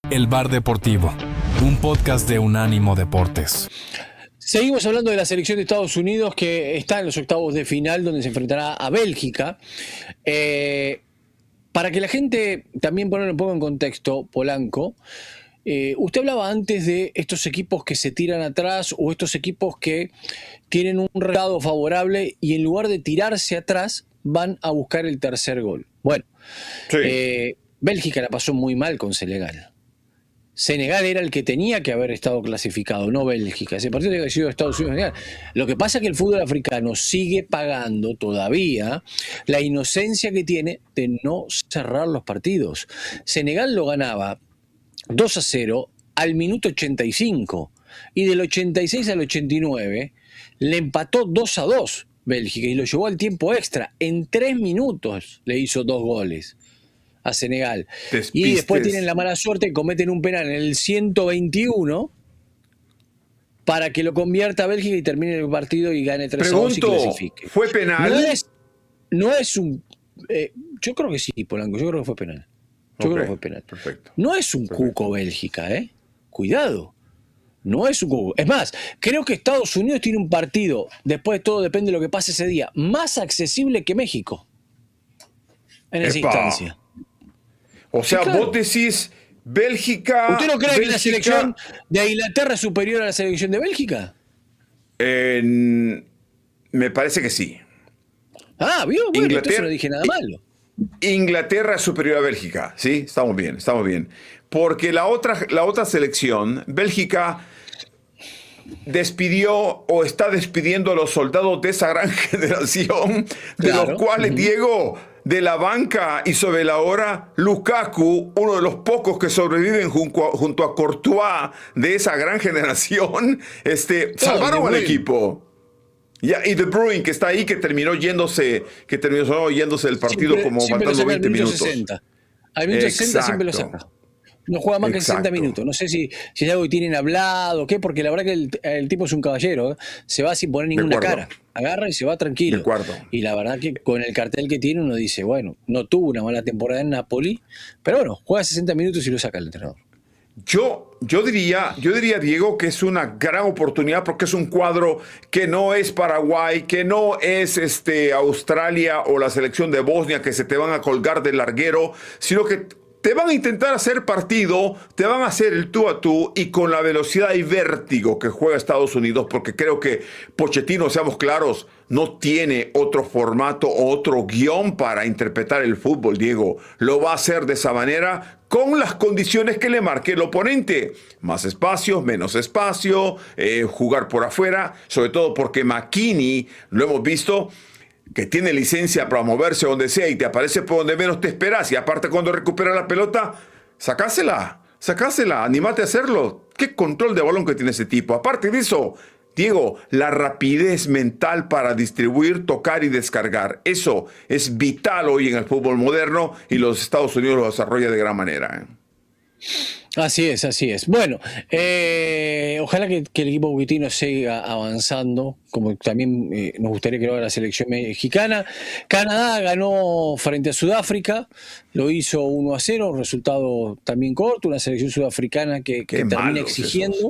El Bar Deportivo, un podcast de Unánimo Deportes. Seguimos hablando de la selección de Estados Unidos que está en los octavos de final donde se enfrentará a Bélgica. Para que la gente también ponerlo un poco en contexto, Polanco, usted hablaba antes de estos equipos que se tiran atrás o estos equipos que tienen un resultado favorable y en lugar de tirarse atrás van a buscar el tercer gol. Bueno, sí. Bélgica la pasó muy mal con Senegal. Senegal era el que tenía que haber estado clasificado, no Bélgica. Ese partido tenía que haber sido Estados Unidos. Lo que pasa es que el fútbol africano sigue pagando todavía la inocencia que tiene de no cerrar los partidos. Senegal lo ganaba 2-0 al minuto 85 y del 86 al 89 le empató 2-2 Bélgica y lo llevó al tiempo extra. En 3 minutos le hizo 2 goles a Senegal. Y después tienen la mala suerte, cometen un penal en el 121 para que lo convierta a Bélgica y termine el partido y gane 3-2 y clasifique. ¿Fue penal? No es un... yo creo que sí, Polanco, yo creo que fue penal. Yo creo que fue penal. Perfecto. No es un cuco Bélgica, Cuidado. No es un cuco. Es más, creo que Estados Unidos tiene un partido, después de todo depende de lo que pase ese día, más accesible que México en esa instancia. O sea, sí, claro. Vos decís Bélgica... ¿Usted no cree que la selección de Inglaterra es superior a la selección de Bélgica? Me parece que sí. ¿Vio? Bueno, entonces no dije nada malo. Inglaterra es superior a Bélgica, ¿sí? Estamos bien. Porque la otra selección, Bélgica, despidió o está despidiendo a los soldados de esa gran generación, de los cuales, Diego... de la banca y sobre la hora, Lukaku, uno de los pocos que sobreviven junto a Courtois de esa gran generación, salvaron al equipo. Y De Bruyne, que está ahí, que terminó yéndose del partido como faltando 20 minutos. 60. Al minuto 60 siempre lo saca. No juega más que 60 minutos. No sé si es algo que tienen hablado o qué, porque la verdad que el tipo es un caballero. Se va sin poner ninguna cara. Agarra y se va tranquilo. De acuerdo. Y la verdad que con el cartel que tiene uno dice, bueno, no tuvo una mala temporada en Napoli, pero bueno, juega 60 minutos y lo saca el entrenador. Yo diría, Diego, que es una gran oportunidad porque es un cuadro que no es Paraguay, que no es Australia o la selección de Bosnia que se te van a colgar del larguero, sino que te van a intentar hacer partido, te van a hacer el tú a tú y con la velocidad y vértigo que juega Estados Unidos, porque creo que Pochettino, seamos claros, no tiene otro formato o otro guión para interpretar el fútbol, Diego. Lo va a hacer de esa manera con las condiciones que le marque el oponente. Más espacio, menos espacio, jugar por afuera, sobre todo porque McKennie, lo hemos visto, que tiene licencia para moverse donde sea y te aparece por donde menos te esperas y aparte cuando recupera la pelota, sacásela, anímate a hacerlo. Qué control de balón que tiene ese tipo. Aparte de eso, Diego, la rapidez mental para distribuir, tocar y descargar. Eso es vital hoy en el fútbol moderno y los Estados Unidos lo desarrolla de gran manera. Así es. Bueno, ojalá que el equipo buquetino siga avanzando, como también nos gustaría que lo haga la selección mexicana. Canadá ganó frente a Sudáfrica, lo hizo 1-0, un resultado también corto, una selección sudafricana que termina exigiendo.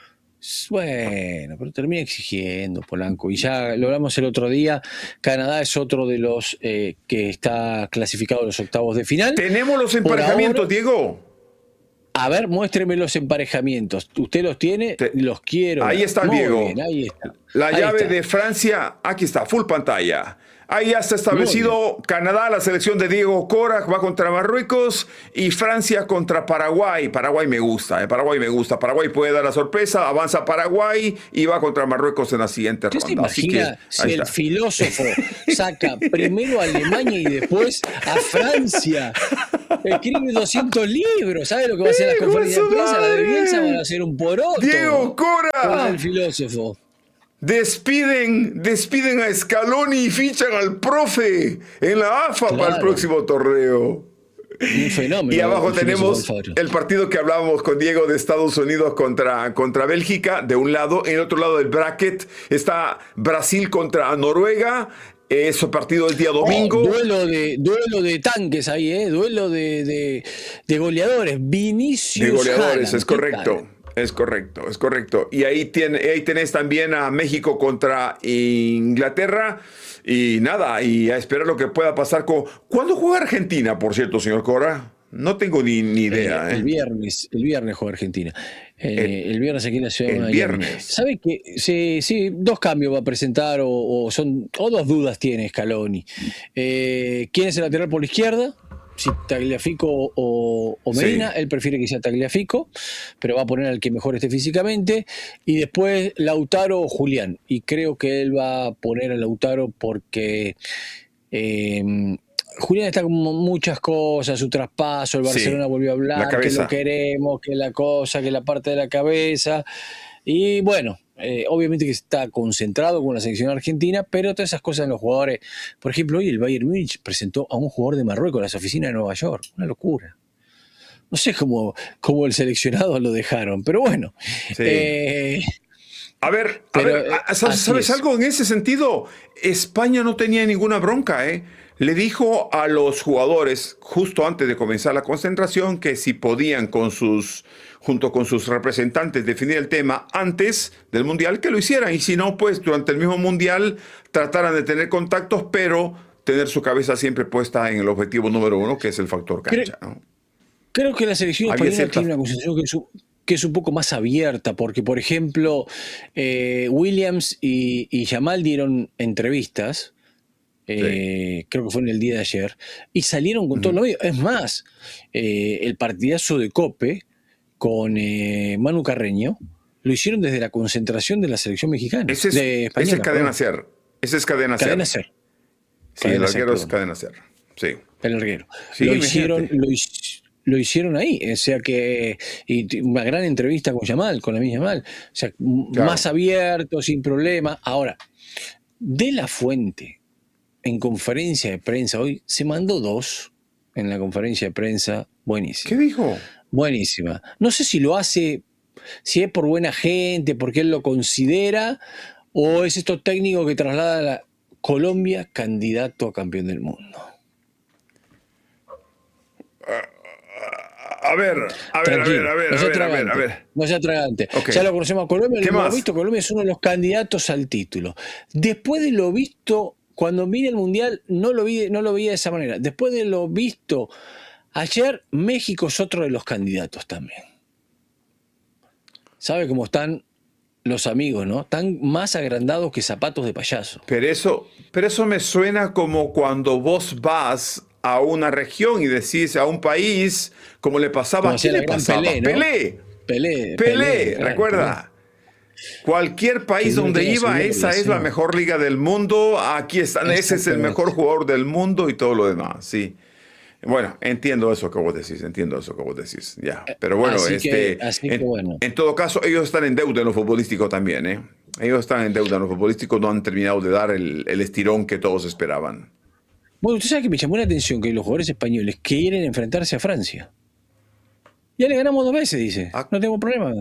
Bueno, pero termina exigiendo, Polanco. Y ya lo hablamos el otro día, Canadá es otro de los que está clasificado a los octavos de final. Tenemos los emparejamientos, Diego. A ver, muéstreme los emparejamientos. ¿Usted los tiene? Los quiero. Ahí está, Diego. Bien, ahí está. La llave de Francia, aquí está, full pantalla. Ahí ya está establecido Canadá, la selección de Diego Cora va contra Marruecos y Francia contra Paraguay. Paraguay me gusta. Paraguay puede dar la sorpresa, avanza Paraguay y va contra Marruecos en la siguiente ronda. ¿Usted se imagina si el filósofo saca primero a Alemania y después a Francia? Escribe 200 libros. ¿Sabe lo que va a hacer la conferencia de prensa? La de Bielsa van a hacer un poroto. Diego Cora. Con el filósofo. Despiden a Scaloni y fichan al profe en la AFA para el próximo torneo. Un fenómeno. Y abajo tenemos el partido que hablábamos con Diego de Estados Unidos contra Bélgica, de un lado. En el otro lado del bracket está Brasil contra Noruega. Ese partido el día domingo. Duelo de tanques ahí, duelo de goleadores. Vinicius De goleadores, Haaland, es correcto. Es correcto. Y ahí tenés también a México contra Inglaterra. Y nada, y a esperar lo que pueda pasar con... ¿Cuándo juega Argentina, por cierto, señor Cora? No tengo ni idea. El viernes juega Argentina. El viernes aquí en la ciudad de El Miami. viernes. ¿Sabe que sí, dos cambios va a presentar o dos dudas tiene Scaloni? ¿Quién es el lateral por la izquierda? Si Tagliafico o Medina, él prefiere que sea Tagliafico, pero va a poner al que mejor esté físicamente. Y después Lautaro o Julián. Y creo que él va a poner a Lautaro porque Julián está con muchas cosas, su traspaso, el Barcelona volvió a hablar, que lo queremos, que la cosa, que la parte de la cabeza. Y bueno, obviamente que está concentrado con la selección argentina, pero todas esas cosas en los jugadores. Por ejemplo, hoy el Bayern Múnich presentó a un jugador de Marruecos en las oficinas de Nueva York. Una locura. No sé cómo el seleccionado lo dejaron, pero bueno. Sí. A ver, ¿sabes algo en ese sentido? España no tenía ninguna bronca, ¿eh? Le dijo a los jugadores, justo antes de comenzar la concentración, que si podían junto con sus representantes definir el tema antes del Mundial, que lo hicieran. Y si no, pues durante el mismo Mundial trataran de tener contactos, pero tener su cabeza siempre puesta en el objetivo número uno, que es el factor cancha, ¿no? Creo que la selección española tiene una concepción que es un poco más abierta, porque, por ejemplo, Williams y Yamal dieron entrevistas, creo que fue en el día de ayer, y salieron con todo lo medio. Es más, el partidazo de Cope con Manu Carreño lo hicieron desde la concentración de la selección mexicana. Ese es Cadena Ser. Ese es Cadena Ser. Cadena Ser. Sí, el larguero es Cadena Ser. Sí. El larguero. Sí, lo hicieron ahí, o sea que y una gran entrevista con Yamal, con la misma Yamal, o sea, más abierto, sin problema. Ahora, De La Fuente, en conferencia de prensa hoy, se mandó dos en la conferencia de prensa, buenísima. ¿Qué dijo? Buenísima. No sé si lo hace, si es por buena gente, porque él lo considera, o es esto técnico que traslada a la Colombia candidato a campeón del mundo. A ver. No sea tragante. Okay. Ya lo conocemos a Colombia, lo hemos visto. Colombia es uno de los candidatos al título. Después de lo visto, cuando vine al Mundial, no lo veía de esa manera. Después de lo visto ayer, México es otro de los candidatos también. ¿Sabe cómo están los amigos, no? Están más agrandados que zapatos de payaso. Pero eso me suena como cuando vos vas a una región y decís a un país, como le pasaba, ¿a quién le pasaba? Pelé, recuerda. Cualquier país donde iba, esa es la mejor liga del mundo, aquí están, ese es el mejor jugador del mundo y todo lo demás, sí. Bueno, entiendo eso que vos decís, ya. Pero bueno, en todo caso, ellos están en deuda en lo futbolístico también, ¿eh? Ellos están en deuda en lo futbolístico, no han terminado de dar el estirón que todos esperaban. Bueno, usted sabe que me llamó la atención que los jugadores españoles quieren enfrentarse a Francia. Ya le ganamos 2 veces, dice. No tenemos problema.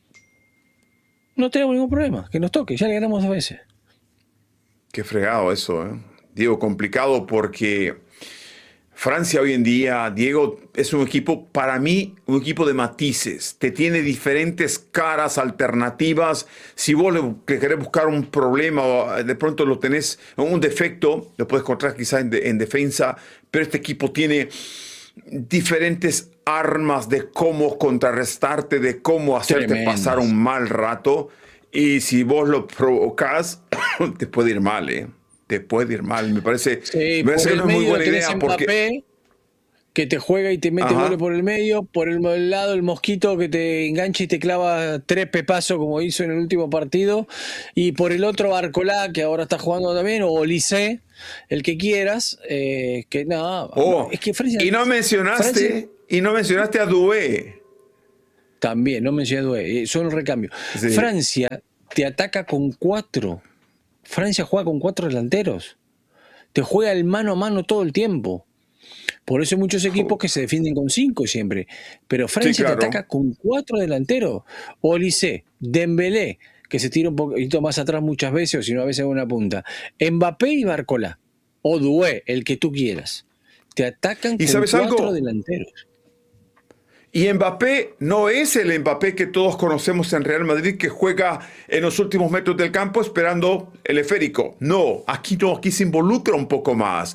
No tenemos ningún problema. Que nos toque, ya le ganamos 2 veces. Qué fregado eso, ¿eh? Digo, complicado porque Francia hoy en día, Diego, es un equipo, para mí, un equipo de matices. Te tiene diferentes caras alternativas. Si vos le querés buscar un problema o de pronto lo tenés, un defecto, lo puedes encontrar quizás en defensa, pero este equipo tiene diferentes armas de cómo contrarrestarte, de cómo hacerte pasar un mal rato. Y si vos lo provocás, te puede ir mal, ¿eh? Te puede ir mal, me parece que no es muy buena idea porque que te juega y te mete goles por el medio, por el lado el Mosquito que te engancha y te clava 3 pepazos como hizo en el último partido, y por el otro Barcolá que ahora está jugando también, o Olise, el que quieras, que no, es que Francia, y no mencionaste a Doué. También, no mencioné a Doué, son el recambio. Sí. Francia te ataca con 4. Francia juega con 4 delanteros. Te juega el mano a mano todo el tiempo. Por eso hay muchos equipos que se defienden con 5 siempre. Pero Francia te ataca con 4 delanteros. Olise, Dembélé, que se tira un poquito más atrás muchas veces, o si no a veces a una punta. Mbappé y Barcolá. o Doué, el que tú quieras. Te atacan ¿Y con sabes 4 algo? delanteros. Y Mbappé no es el Mbappé que todos conocemos en Real Madrid, que juega en los últimos metros del campo esperando el esférico. No, aquí se involucra un poco más.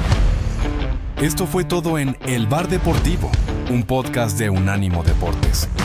Esto fue todo en El Bar Deportivo, un podcast de Unánimo Deportes.